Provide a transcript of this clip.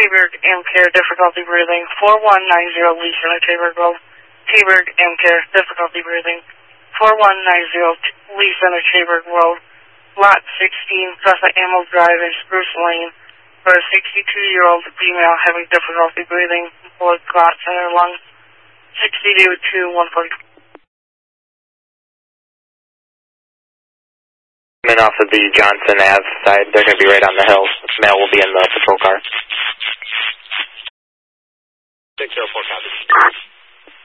Taberg, Amcare, difficulty breathing. 4190 Lee Center, Taberg Road. Taberg, Amcare, difficulty breathing. 4190 Lee Center, Taberg Road. Lot 16, Crescent Ammo Drive in Spruce Lane, for a 62-year-old female having difficulty breathing, blood clots in her lungs. 62-140. Men off of the Johnson Ave side, they're going to be right on the hill. Male will be in the patrol car. 604 copy.